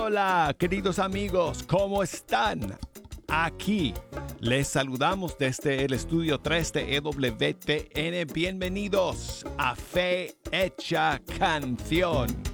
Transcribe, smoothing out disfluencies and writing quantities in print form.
hola, queridos amigos, ¿cómo están? Aquí les saludamos desde el estudio 3 de EWTN. Bienvenidos a Fe Hecha Canción.